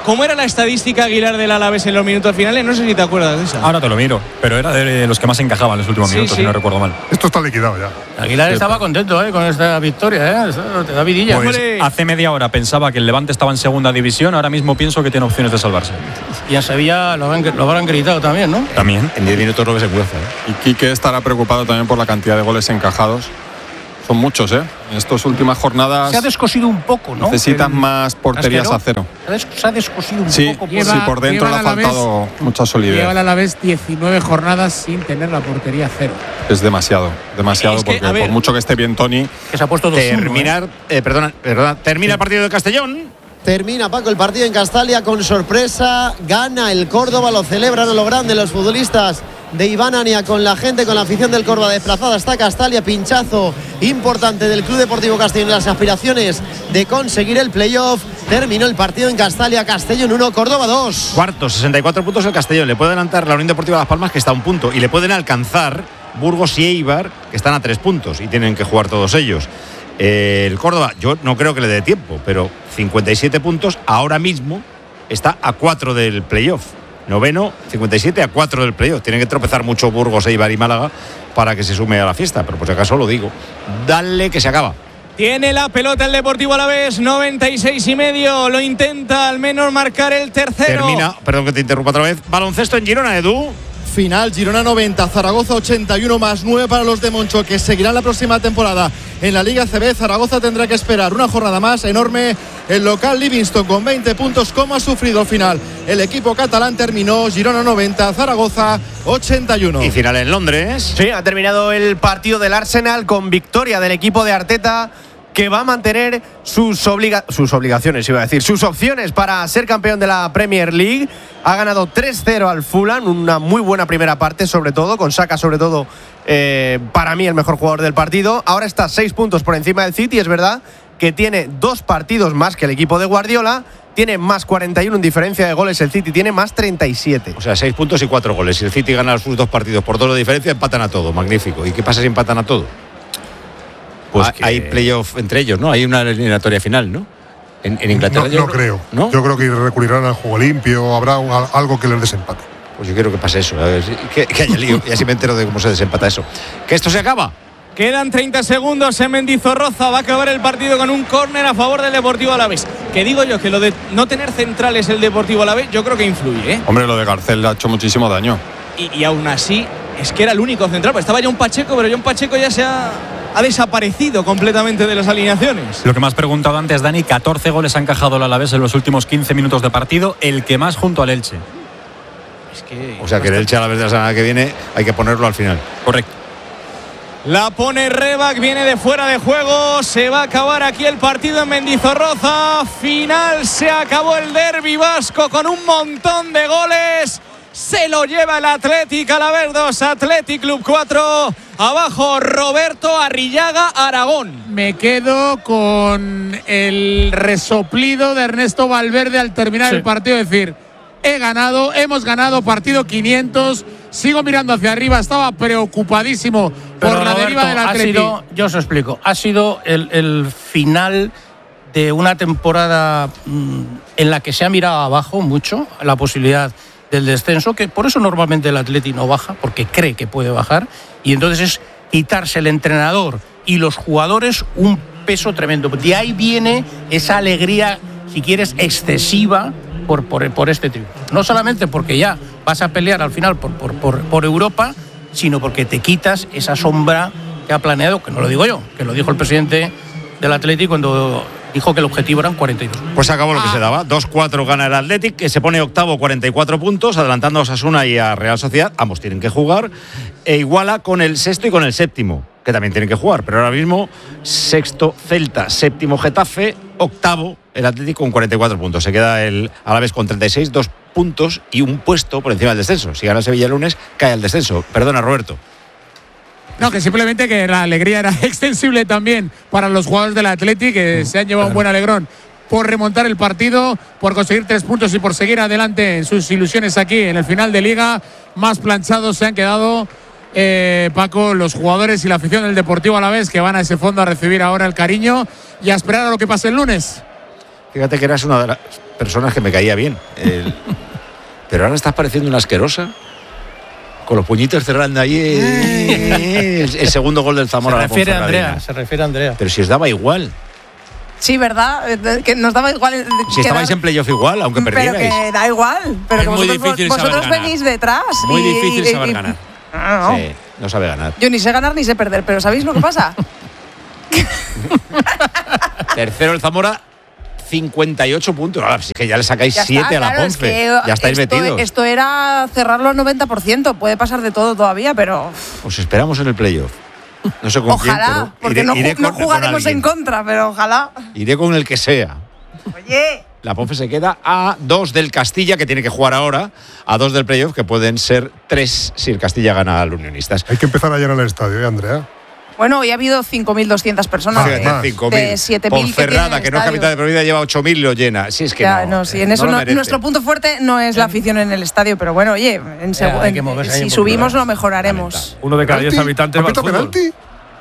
¿Cómo era la estadística Aguilar del Alavés en los minutos finales? No sé si te acuerdas de esa.
Ahora te lo miro, pero era de los que más encajaban en los últimos
Sí,
minutos,
sí.
si no recuerdo mal.
Esto está liquidado ya.
Aguilar
Sí,
estaba
pero-
contento ¿eh? con esta victoria, ¿eh? Eso te da vidilla.
Pues hace media hora pensaba que el Levante estaba en segunda división, ahora mismo pienso que tiene opciones de salvarse.
Y en Sevilla lo habrán, lo habrán gritado también, ¿no?
También.
En diez minutos no ves en cueza, ¿eh?
Y Quique estará preocupado también por la cantidad de goles encajados. Son muchos, ¿eh? En estas últimas jornadas
Se ha descosido un poco, ¿no?
necesitan
El-
más porterías
Casquero.
a cero.
Se ha des- Se ha descosido un
Sí,
poco.
sí, por dentro le ha
lleva el Alavés-
faltado mucha solidez.
Lleva el Alavés diecinueve jornadas sin tener la portería cero.
Es demasiado, demasiado,
Es que,
porque
a ver,
por mucho que esté bien Tony,
que se ha puesto
Terminar, eh, perdona, perdona, termina el partido de Castellón.
Termina, Paco, el partido en Castalia con sorpresa. Gana el Córdoba, lo celebran a lo grande los futbolistas de Iván Ania con la gente, con la afición del Córdoba desplazada hasta Castalia. Pinchazo importante del Club Deportivo Castellón en las aspiraciones de conseguir el playoff. Terminó el partido en Castalia, Castellón uno, Córdoba dos.
Cuarto, sesenta y cuatro puntos el Castellón. Le puede adelantar la Unión Deportiva Las Palmas, que está a un punto. Y le pueden alcanzar Burgos y Eibar, que están a tres puntos. Y tienen que jugar todos ellos. Eh, el Córdoba, yo no creo que le dé tiempo, pero cincuenta y siete puntos ahora mismo está a cuatro del playoff. Noveno, cincuenta y siete a cuatro del playoff. Tienen que tropezar mucho Burgos, Eibar y Málaga para que se sume a la fiesta. Pero por si acaso lo digo. Dale que se acaba.
Tiene la pelota el Deportivo Alavés, noventa y seis y medio. Lo intenta al menos marcar el tercero.
Termina, perdón que te interrumpa otra vez. Baloncesto en Girona, Edu.
Final, Girona noventa, Zaragoza ochenta y uno más nueve para los de Moncho, que seguirán la próxima temporada en la Liga C B. Zaragoza tendrá que esperar una jornada más. Enorme el local Livingston con veinte puntos, como ha sufrido al final el equipo catalán. Terminó Girona noventa, Zaragoza ochenta y uno.
Y final en Londres.
Sí, ha terminado el partido del Arsenal con victoria del equipo de Arteta, que va a mantener sus, obliga sus obligaciones, iba a decir, sus opciones para ser campeón de la Premier League. Ha ganado tres cero al Fulham, una muy buena primera parte, sobre todo, con Saka, sobre todo, eh, para mí el mejor jugador del partido. Ahora está seis puntos por encima del City, es verdad que tiene dos partidos más que el equipo de Guardiola, tiene más cuarenta y uno en diferencia de goles, el City tiene más treinta y siete.
O sea, seis puntos y cuatro goles. Si el City gana sus dos partidos por dos de diferencia, empatan a todo. Magnífico. ¿Y qué pasa si empatan a todo? Pues
que-
hay playoff entre ellos, ¿no? Hay una eliminatoria final, ¿no? En, en Inglaterra.
No,
yo
no creo.
¿No?
Yo creo que recurrirán al juego limpio, habrá un- algo que les desempate.
Pues yo quiero que pase eso. A ver, si- que, que haya lío. Y así me entero de cómo se desempata eso. Que esto se acaba.
Quedan treinta segundos en Mendizorroza. Va a acabar el partido con un córner a favor del Deportivo Alavés. Que digo yo que lo de no tener centrales el Deportivo Alavés, yo creo que influye, ¿eh?
hombre, lo de Garcés le ha hecho muchísimo daño.
Y, y aún así, es que era el único central. Pues estaba John Pacheco, pero John Pacheco ya se ha, ha desaparecido completamente de las alineaciones.
Lo que me has preguntado antes, Dani, catorce goles ha encajado el Alavés en los últimos quince minutos de partido, el que más junto al Elche.
Es que
O sea, que el Elche a la vez de la semana que viene hay que ponerlo al final.
Correcto.
la pone Rebac, viene de fuera de juego. Se va a acabar aquí el partido en Mendizorroza. Final, se acabó el derbi vasco con un montón de goles. Se lo lleva el Athletic Alavés dos, Athletic Club cuatro. Abajo Roberto Arrillaga, Aragón.
Me quedo con el resoplido de Ernesto Valverde al terminar
Sí.
el partido, es decir, he ganado, hemos ganado partido quinientos. Sigo mirando hacia arriba, estaba preocupadísimo
Pero,
por la
Roberto,
deriva del
ha
Athletic.
sido, yo os explico, ha sido el, el final de una temporada mmm, en la que se ha mirado abajo mucho la posibilidad del descenso, que por eso normalmente el Atleti no baja, porque cree que puede bajar, y entonces es quitarse el entrenador y los jugadores un peso tremendo. De ahí viene esa alegría, si quieres, excesiva por, por, por este triunfo. No solamente porque ya vas a pelear al final por, por, por, por Europa, sino porque te quitas esa sombra que ha planeado, que no lo digo yo, que lo dijo el presidente del Atleti cuando dijo que el objetivo eran cuarenta y dos.
Pues se acabó lo que se daba. dos cuatro gana el Athletic, que se pone octavo, cuarenta y cuatro puntos, adelantando a Osasuna y a Real Sociedad. Ambos tienen que jugar. E iguala con el sexto y con el séptimo, que también tienen que jugar. Pero ahora mismo, sexto Celta, séptimo Getafe, octavo el Athletic con cuarenta y cuatro puntos. Se queda el Alavés con treinta y seis, dos puntos y un puesto por encima del descenso. Si gana el Sevilla el lunes, cae al descenso. Perdona, Roberto.
No, que simplemente que la alegría era extensible también para los jugadores del Athletic, que se han llevado un buen alegrón por remontar el partido, por conseguir tres puntos y por seguir adelante en sus ilusiones aquí en el final de Liga. Más planchados se han quedado, eh, Paco, los jugadores y la afición del Deportivo Alavés, que van a ese fondo a recibir ahora el cariño y a esperar a lo que pase el lunes.
Fíjate que eras una de las personas que me caía bien. El, pero ahora estás pareciendo una asquerosa. Con los puñitos cerrando ahí eh, el, el segundo gol del Zamora.
Se refiere a Andrea, se refiere a Andrea.
Pero si os daba igual.
Sí, ¿verdad? Que nos daba igual.
Si estabais en playoff igual, aunque perdierais.
Pero que da igual. Pero
Es
que
muy
vosotros,
difícil
vosotros
saber ganar.
venís detrás.
Muy
y,
difícil
y,
saber
y,
ganar.
No, no.
Sí, no sabe ganar.
Yo ni sé ganar ni sé perder, pero ¿sabéis lo que pasa?
Tercero el Zamora, cincuenta y ocho puntos. Ahora sí que ya le sacáis
Ya
siete
está,
a la
claro, es
Ponce.
que
ya estáis
esto,
metidos.
Esto era cerrarlo al noventa por ciento. Puede pasar de todo todavía, pero
Os esperamos en el playoff. No sé con
ojalá,
quién, pero
porque
iré,
no,
iré
ju- no
con- con
jugaremos
alguien.
en contra, pero ojalá.
Iré con el que sea.
Oye.
La Ponce se queda a dos del Castilla, que tiene que jugar ahora, a dos del playoff, que pueden ser tres si el Castilla gana al Unionistas.
Hay que empezar a llenar el estadio, ¿eh, Andrea?
Bueno, hoy ha habido cinco mil doscientas personas.
Fíjate,
de-
cinco mil.
de siete mil que
Ponferrada,
tienen
que no es
estadio.
capital de provincia, lleva ocho mil y lo llena. Sí, es que
Ya,
no.
no, sí, en
eh,
eso
no lo
no-
merece.
nuestro punto fuerte no es la afición en el estadio, pero bueno, oye, en
Ya,
segu-
hay que
en-
moverse ahí
si
un poquito,
subimos
¿verdad?
lo mejoraremos.
Uno de cada diez
¿Penalti?
habitantes va al
¿Ha pitado
fútbol.
penalti?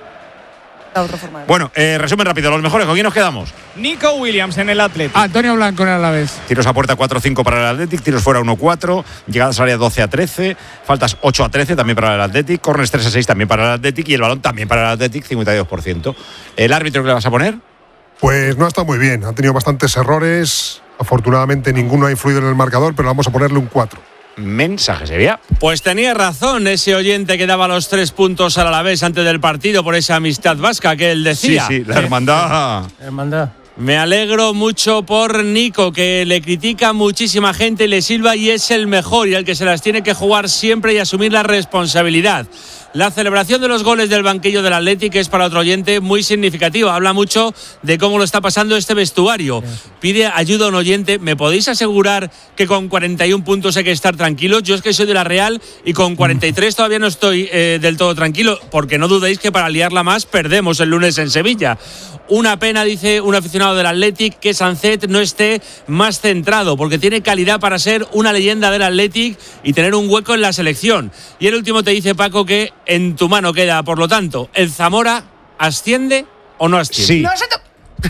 La otra forma de-
Bueno, eh, resumen rápido. Los mejores, ¿con quién nos quedamos?
Nico Williams en el Atlético.
Antonio Blanco en el Alavés.
Tiros a puerta cuatro cinco para el Athletic, tiros fuera uno cuatro, llegadas al área doce a trece, faltas ocho a trece también para el Athletic, corners tres a seis también para el Athletic y el balón también para el Athletic, cincuenta y dos por ciento. ¿El árbitro que le vas a poner?
Pues no ha estado muy bien. Ha tenido bastantes errores. Afortunadamente ninguno ha influido en el marcador, pero vamos a ponerle un cuatro.
Mensaje, Sevilla.
Pues tenía razón ese oyente que daba los tres puntos al Alavés antes del partido por esa amistad vasca que él decía.
Sí, sí, la hermandad.
Hermandad.
Me alegro mucho por Nico, que le critica muchísima gente y le silba y es el mejor y el que se las tiene que jugar siempre y asumir la responsabilidad. La celebración de los goles del banquillo del Athletic es para otro oyente muy significativa. Habla mucho de cómo lo está pasando este vestuario. Pide ayuda a un oyente. ¿Me podéis asegurar que con cuarenta y un puntos hay que estar tranquilos? Yo es que soy de la Real y con cuarenta y tres todavía no estoy eh, del todo tranquilo, porque no dudéis que para liarla más perdemos el lunes en Sevilla. Una pena, dice un aficionado del Athletic, que Sancet no esté más centrado, porque tiene calidad para ser una leyenda del Athletic y tener un hueco en la selección. Y el último te dice, Paco, que en tu mano queda, por lo tanto, ¿el Zamora asciende o no asciende?
Sí.
No se to-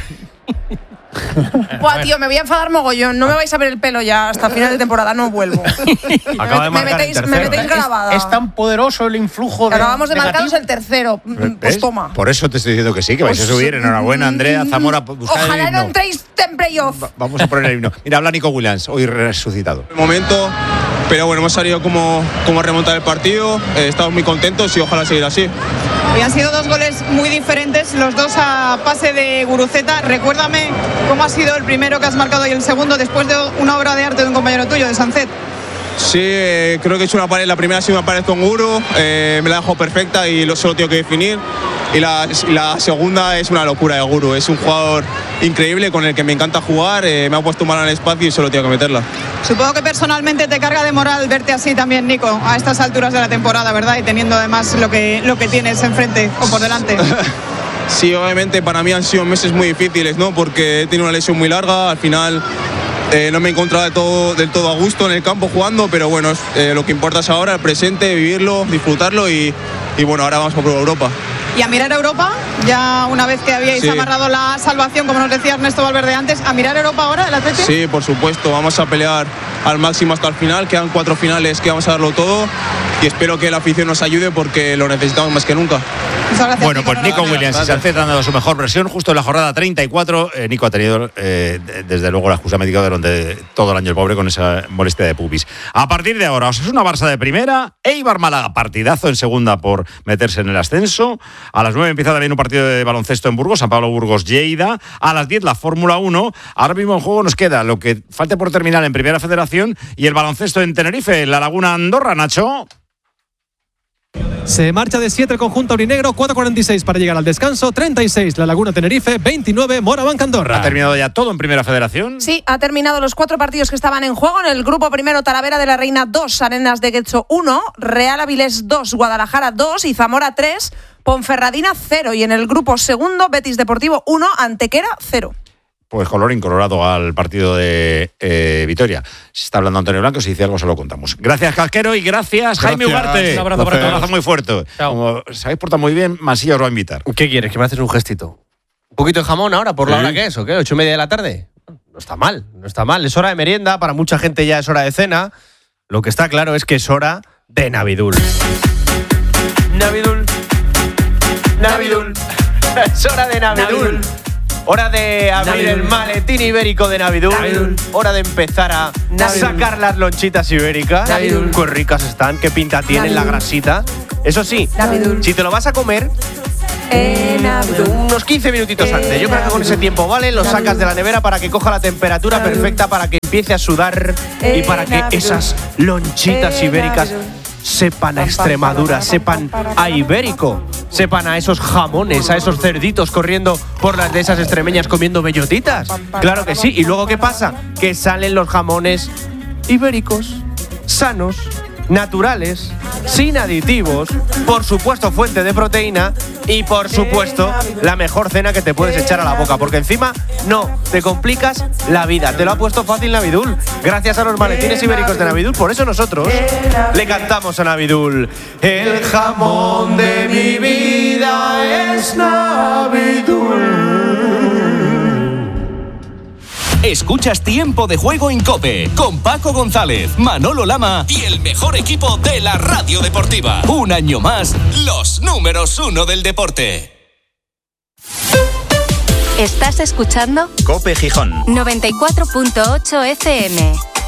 Buah, tío, me voy a enfadar mogollón. No me vais a ver el pelo ya. Hasta final de temporada no vuelvo.
Acaba de
me,
marcar el
metéis, me
tercero.
metéis grabada.
Es tan poderoso el influjo de.
Acabamos de
negativo.
marcaros el tercero. Pues
¿Ves?
toma.
Por eso te estoy diciendo que sí, que vais a
Pues,
subir. Enhorabuena, Andrea, Zamora. Buscad el
Ojalá no
himno.
entréis en playoff.
Vamos a poner el himno. Mira, habla Nico Williams, hoy resucitado.
momento, pero bueno, hemos sabido cómo, cómo remontar el partido, eh, estamos muy contentos y ojalá seguir así.
Y han sido dos goles muy diferentes, los dos a pase de Guruceta. Recuérdame cómo ha sido el primero que has marcado y el segundo después de una obra de arte de un compañero tuyo, de Sancet.
Sí, eh, creo que he hecho una pared, la primera ha sido una pared con Guru, eh, me la ha dejado perfecta y lo solo tengo que definir. Y la, y la segunda es una locura de Guru, es un jugador increíble con el que me encanta jugar, eh, me ha puesto mal en el espacio y solo tengo que meterla.
Supongo que personalmente te carga de moral verte así también, Nico, a estas alturas de la temporada, ¿verdad? Y teniendo además lo que, lo que tienes enfrente o por delante.
Sí, obviamente para mí han sido meses muy difíciles, ¿no? Porque he tenido una lesión muy larga, al final eh, no me he encontrado de todo, del todo a gusto en el campo jugando, pero bueno, eh, lo que importa es ahora, el presente, vivirlo, disfrutarlo y, y bueno, ahora vamos por Europa.
Y a mirar Europa, ya una vez que habíais
Sí.
amarrado la salvación, como nos decía Ernesto Valverde antes, a mirar Europa ahora, el Atlético.
Sí, por supuesto, vamos a pelear al máximo hasta el final, quedan cuatro finales que vamos a darlo todo y espero que la afición nos ayude porque lo necesitamos más que nunca.
Bueno, pues Nico Williams y Sancet han dado su mejor versión justo en la jornada treinta y cuatro. Eh, Nico ha tenido, eh, desde luego, la excusa médica durante todo el año el pobre con esa molestia de pubis. A partir de ahora, Osasuna Barça de primera, Eibar Málaga, partidazo en segunda por meterse en el ascenso. A las nueve empieza también un partido de baloncesto en Burgos, San Pablo Burgos Lleida. A las diez la Fórmula uno. Ahora mismo en juego nos queda lo que falte por terminar en Primera Federación y el baloncesto en Tenerife, la Laguna Andorra, Nacho.
Se marcha de siete el conjunto aurinegro, cuatro cuarenta y seis para llegar al descanso, treinta y seis la Laguna Tenerife, veintinueve Morabanca Andorra.
¿Ha terminado ya todo en Primera Federación?
Sí, ha terminado los cuatro partidos que estaban en juego. En el grupo primero, Talavera de la Reina dos, Arenas de Guecho uno, Real Avilés dos, Guadalajara dos y Zamora tres, Ponferradina cero. Y en el grupo segundo, Betis Deportivo uno, Antequera cero.
Pues color incolorado al partido de eh, Vitoria. Si está hablando Antonio Blanco, si dice algo se lo contamos. Gracias, Casquero, y gracias,
Gracias.
Jaime Ugarte.
Un abrazo para
Un
todos.
abrazo muy fuerte. Como sabéis portar muy bien, Masilla os va a invitar.
¿Qué quieres? ¿Que me haces un gestito? ¿Un poquito de jamón ahora, por la
Sí.
hora que es o qué? ¿Ocho y media de la tarde?
no está mal, no está mal. Es hora de merienda, para mucha gente ya es hora de cena. Lo que está claro es que es hora de Navidul. Navidul. Navidul. Es hora de Navidul. Navidul. Hora de abrir Navidul. El maletín ibérico de Navidul. Navidul. Hora de empezar a Navidul. Sacar las lonchitas ibéricas. Navidul. Qué ricas están, qué pinta tienen Navidul. La grasita. Eso sí, Navidul. Si te lo vas a comer, Eh, unos quince minutitos eh, antes. Yo creo que con ese tiempo vale, lo sacas de la nevera para que coja la temperatura perfecta, para que empiece a sudar eh, y para que esas lonchitas eh, ibéricas sepan a Extremadura, sepan a ibérico, sepan a esos jamones, a esos cerditos corriendo por las dehesas extremeñas comiendo bellotitas. Claro que sí. ¿Y luego qué pasa? Que salen los jamones ibéricos, sanos, naturales, sin aditivos, por supuesto fuente de proteína y por supuesto la mejor cena que te puedes echar a la boca, porque encima no te complicas la vida. Te lo ha puesto fácil Navidul, gracias a los maletines ibéricos de Navidul. Por eso nosotros le cantamos a Navidul: el jamón de mi vida es Navidul.
Escuchas Tiempo de Juego en COPE con Paco González, Manolo Lama y el mejor equipo de la radio deportiva. Un año más, los números uno del deporte.
¿Estás escuchando?
COPE Gijón
noventa y cuatro punto ocho F M.